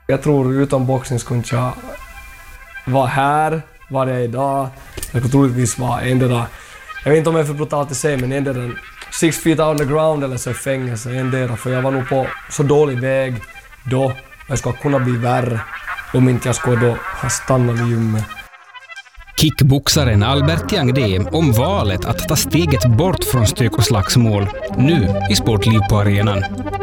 Jag tror utan boxning skulle jag vara här, var jag idag. Jag skulle troligtvis vara endera, jag vet inte om jag är för brutalt att säga, men endera 6 feet on the ground eller så i fängelse, endera. För jag var nog på så dålig väg då. Jag ska kunna bli värre om inte jag skulle då ha stannat vid gymmet. Kickboxaren Albert Jangde om valet att ta steget bort från stök och slagsmål nu i Sportliv på arenan.